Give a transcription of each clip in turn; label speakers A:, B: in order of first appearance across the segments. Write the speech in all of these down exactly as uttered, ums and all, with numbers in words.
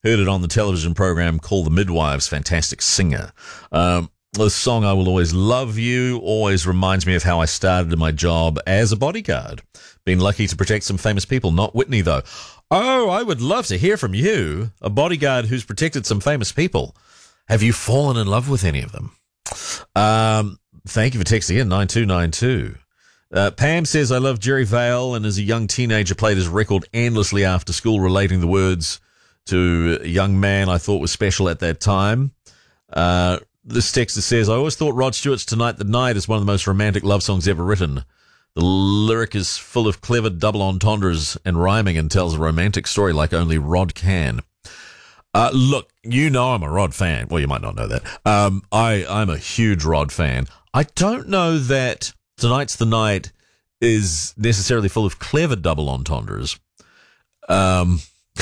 A: Heard it on the television program called The Midwives. Fantastic singer. Um, the song I Will Always Love You always reminds me of how I started in my job as a bodyguard. Been lucky to protect some famous people. Not Whitney, though. Oh, I would love to hear from you, a bodyguard who's protected some famous people. Have you fallen in love with any of them? Um, thank you for texting in, nine two nine two. Uh, Pam says, I love Jerry Vale, and as a young teenager played his record endlessly after school, relating the words to a young man I thought was special at that time. Uh, this texter says, I always thought Rod Stewart's Tonight the Night is one of the most romantic love songs ever written. The lyric is full of clever double entendres and rhyming and tells a romantic story like only Rod can. Uh, look, you know I'm a Rod fan. Well, you might not know that. Um, I, I'm a huge Rod fan. I don't know that Tonight's the Night is necessarily full of clever double entendres. Um,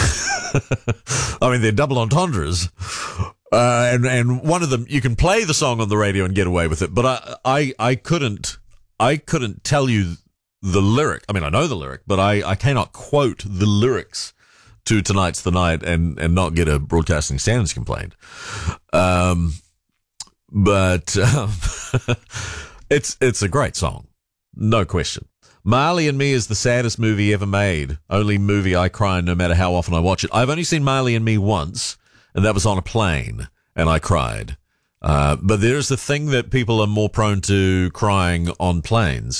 A: I mean, they're double entendres. Uh, and, and one of them, you can play the song on the radio and get away with it, but I, I, I couldn't, I couldn't tell you the lyric. I mean, I know the lyric, but I, I cannot quote the lyrics to Tonight's the Night and, and not get a broadcasting standards complaint. Um, but, um, it's, it's a great song. No question. Marley and Me is the saddest movie ever made. Only movie I cry no matter how often I watch it. I've only seen Marley and Me once, and that was on a plane, and I cried. Uh, but there's the thing that people are more prone to crying on planes.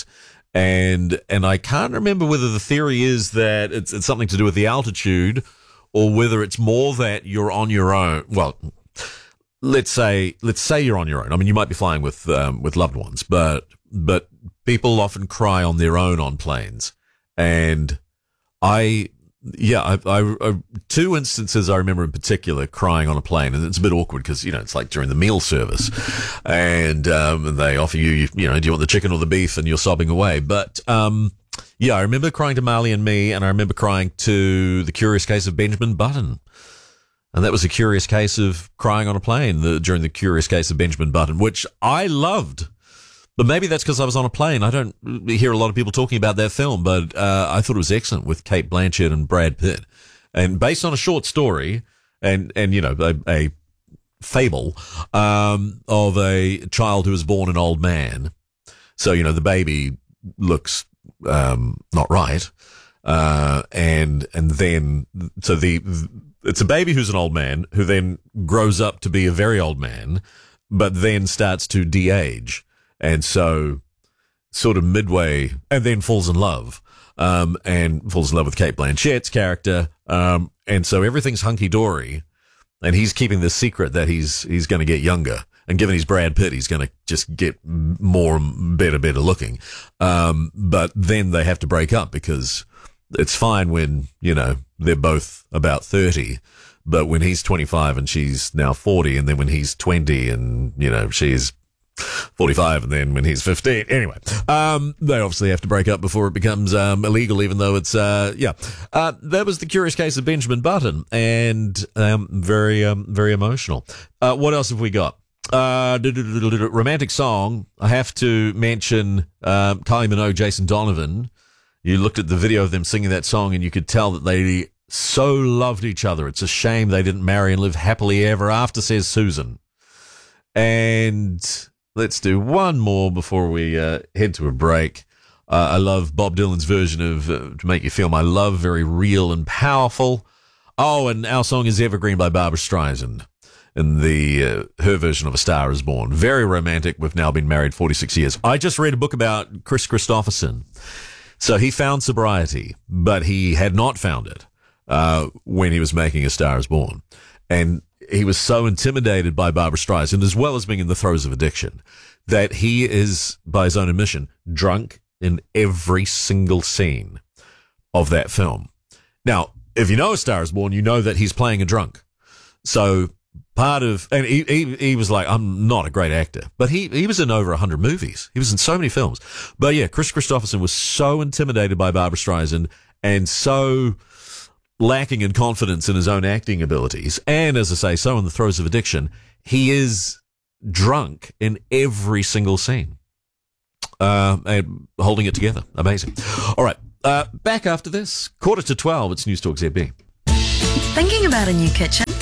A: And, and I can't remember whether the theory is that it's, it's something to do with the altitude or whether it's more that you're on your own. Well, let's say, let's say you're on your own. I mean, you might be flying with, um, with loved ones, but, but people often cry on their own on planes. And I, yeah, I, I, I, two instances I remember in particular crying on a plane, and it's a bit awkward because, you know, it's like during the meal service and, um, and they offer you, you, you know, do you want the chicken or the beef, and you're sobbing away. But, um, yeah, I remember crying to Marley and Me, and I remember crying to The Curious Case of Benjamin Button. And that was a curious case of crying on a plane the, during The Curious Case of Benjamin Button, which I loved. But maybe that's because I was on a plane. I don't hear a lot of people talking about that film, but uh, I thought it was excellent with Cate Blanchett and Brad Pitt. And based on a short story and, and you know, a, a fable um, of a child who was born an old man. So, you know, the baby looks um, not right. Uh, and and then, so the it's a baby who's an old man who then grows up to be a very old man, but then starts to de-age. And so sort of midway, and then falls in love, um, and falls in love with Cate Blanchett's character. Um, and so everything's hunky dory, and he's keeping the secret that he's, he's going to get younger. And given he's Brad Pitt, he's going to just get more, better, better looking. Um, but then they have to break up because it's fine when, you know, they're both about thirty. But when he's twenty-five and she's now forty, and then when he's twenty and, you know, she's forty-five, and then when he's fifteen. Anyway, um, they obviously have to break up before it becomes um, illegal, even though it's, uh, yeah. Uh, that was The Curious Case of Benjamin Button, and um, very, um, very emotional. Uh, what else have we got? Uh, romantic song. I have to mention um, Kylie Minogue, Jason Donovan. You looked at the video of them singing that song, and you could tell that they so loved each other. It's a shame they didn't marry and live happily ever after, says Susan. And let's do one more before we uh, head to a break. Uh, I love Bob Dylan's version of uh, To Make You Feel My Love, very real and powerful. Oh, and our song is Evergreen by Barbra Streisand, and the uh, her version of A Star Is Born. Very romantic. We've now been married forty-six years. I just read a book about Chris Christopherson. So he found sobriety, but he had not found it uh, when he was making A Star Is Born. And he was so intimidated by Barbra Streisand, as well as being in the throes of addiction, that he is, by his own admission, drunk in every single scene of that film. Now, if you know A Star Is Born, you know that he's playing a drunk. So part of, and he, he, he was like, I'm not a great actor, but he, he was in over a hundred movies. He was in so many films. But yeah, Chris Christopherson was so intimidated by Barbra Streisand and so lacking in confidence in his own acting abilities, and as I say, so in the throes of addiction, he is drunk in every single scene, uh, and holding it together. Amazing. All right, uh, back after this, quarter to twelve. It's News Talk Z B.
B: Thinking about a new kitchen?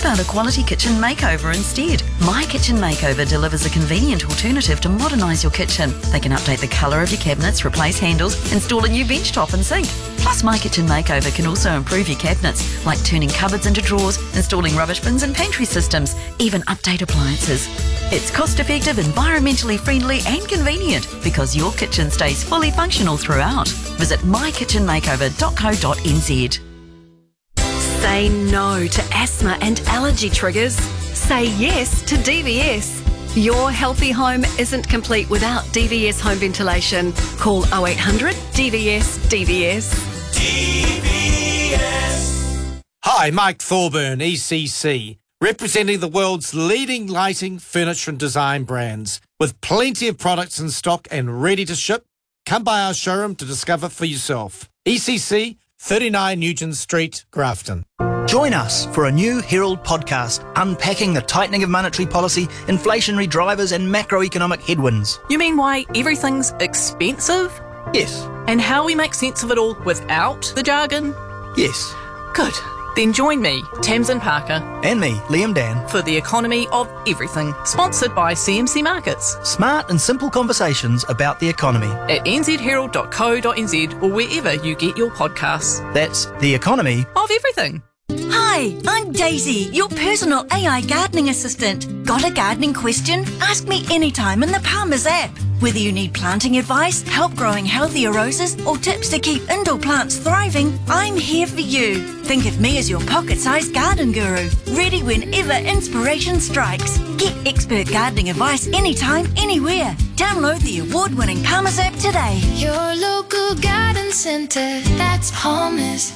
B: about a quality kitchen makeover instead? My Kitchen Makeover delivers a convenient alternative to modernise your kitchen. They can update the colour of your cabinets, replace handles, install a new bench top and sink. Plus, My Kitchen Makeover can also improve your cabinets, like turning cupboards into drawers, installing rubbish bins and pantry systems, even update appliances. It's cost-effective, environmentally friendly and convenient because your kitchen stays fully functional throughout. Visit my kitchen makeover dot co dot n z.
C: Say no to asthma and allergy triggers. Say yes to D V S. Your healthy home isn't complete without D V S home ventilation. Call oh eight hundred D V S D V S.
D: D V S.
E: Hi, Mike Thorburn, E C C, representing the world's leading lighting, furniture and design brands. With plenty of products in stock and ready to ship, come by our showroom to discover for yourself. E C C, thirty-nine Nugent Street, Grafton.
F: Join us for a new Herald podcast unpacking the tightening of monetary policy, inflationary drivers and macroeconomic headwinds.
G: You mean why everything's expensive?
F: Yes.
G: And how we make sense of it all without the jargon?
F: Yes.
G: Good. Then join me, Tamsin Parker,
F: And me, Liam Dan,
G: for The Economy of Everything, sponsored by C M C Markets.
F: smart and simple conversations about the economy.
G: At n z herald dot co dot n z or wherever you get your podcasts.
F: That's the economy
G: Of everything.
H: Hi, I'm Daisy, your personal A I gardening assistant. Got a gardening question? Ask me anytime in the Palmer's app. Whether you need planting advice, help growing healthier roses, or tips to keep indoor plants thriving, I'm here for you. Think of me as your pocket-sized garden guru, ready whenever inspiration strikes. Get expert gardening advice anytime, anywhere. Download the award-winning Palmer's app today.
I: Your local garden centre, that's Palmer's.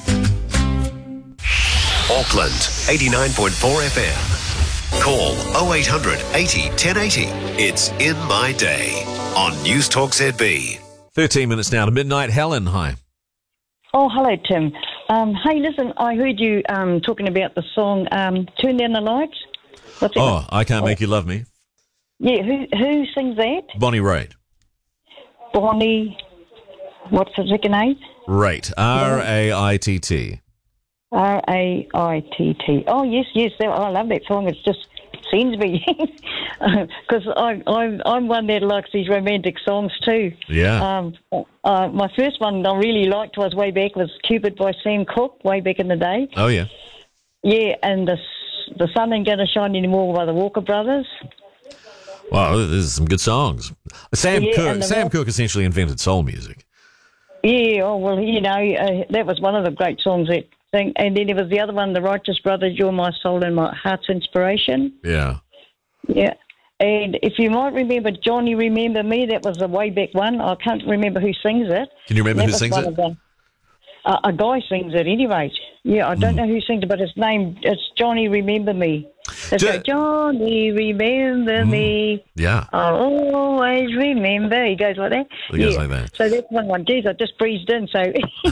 J: Auckland, eighty-nine point four F M. Call oh eight hundred eighty ten eighty. It's In My Day on News Talk Z B.
A: thirteen minutes now to midnight. Helen, hi.
K: Oh, hello, Tim. Um, hey, listen, I heard you um, talking about the song um, Turn Down the Lights. What's that?
A: Oh, I Can't Make You Love Me.
K: Yeah, who who sings that?
A: Bonnie Raitt.
K: Bonnie, what's the second name?
A: Raitt. R A I T T.
K: R A I T T. Oh, yes, yes, that, I love that song. It's just sends me. Because I'm, I'm, I'm one that likes these romantic songs too.
A: Yeah.
K: Um, uh, my first one I really liked was way back was Cupid by Sam Cooke, way back in the day.
A: Oh, yeah.
K: Yeah, and the, the Sun Ain't Gonna Shine Anymore by the Walker Brothers.
A: Wow, there's some good songs. Sam
K: Yeah,
A: Cooke,
K: and the
A: Sam
K: one-
A: Cooke essentially invented soul music.
K: Yeah, oh, well, you know, uh, that was one of the great songs that thing. And then there was the other one, The Righteous Brothers, You're My Soul and My Heart's Inspiration.
A: Yeah.
K: Yeah. And if you might remember Johnny Remember Me, that was a way back one. I can't remember who sings it.
A: Can you remember
K: That
A: who
K: was
A: sings
K: one
A: it?
K: of the- Uh, a guy sings it anyway. Yeah, I don't
A: Mm.
K: know who sings it, but his name, it's Johnny Remember Me. It's
A: Jo-
K: like, Johnny Remember
A: Mm.
K: Me.
A: Yeah.
K: I'll always remember. He goes like that.
A: He goes
K: Yeah.
A: like that.
K: So that's one one. Geez, I just breezed in, so...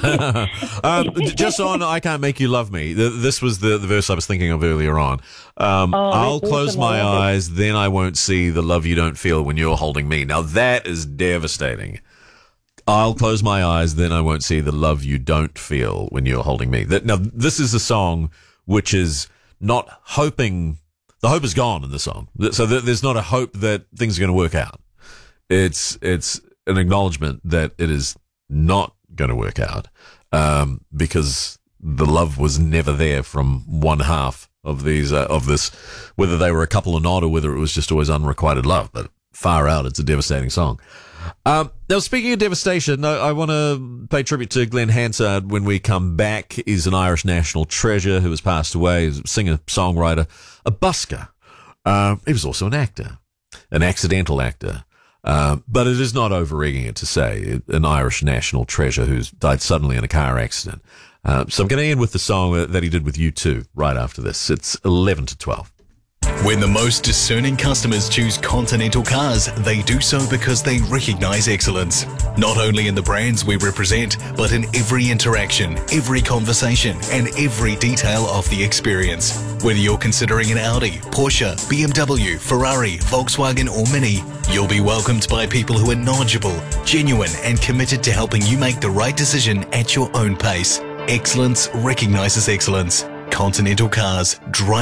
A: um, d- just on I Can't Make You Love Me, th- this was the, the verse I was thinking of earlier on. Um,
K: Oh,
A: I'll
K: that's
A: close
K: awesome.
A: my
K: I love it.
A: eyes, then I won't see the love you don't feel when you're holding me. Now that is devastating. I'll close my eyes, then I won't see the love you don't feel when you're holding me. That, now, this is a song which is not hoping, the hope is gone in the song. So th- there's not a hope that things are going to work out. It's, it's an acknowledgement that it is not going to work out, um, because the love was never there from one half of these, uh, of this, whether they were a couple or not, or whether it was just always unrequited love. But far out, it's a devastating song. Um, now, speaking of devastation, I, I want to pay tribute to Glenn Hansard when we come back. He's an Irish national treasure who has passed away. He's a singer, songwriter, a busker. Uh, he was also an actor, an accidental actor. Uh, but it is not over-egging it to say an Irish national treasure who's died suddenly in a car accident. Uh, so I'm going to end with the song that he did with U two right after this. It's eleven to twelve.
L: When the most discerning customers choose Continental Cars, they do so because they recognise excellence. Not only in the brands we represent, but in every interaction, every conversation, and every detail of the experience. Whether you're considering an Audi, Porsche, B M W, Ferrari, Volkswagen, or Mini, you'll be welcomed by people who are knowledgeable, genuine, and committed to helping you make the right decision at your own pace. Excellence recognises excellence. Continental Cars. Drive